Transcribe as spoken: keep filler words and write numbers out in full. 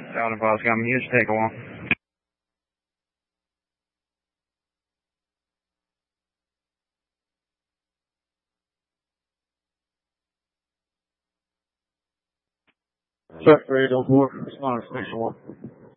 Out of Boston, I'm used to take a while. Check radio four, responder station one.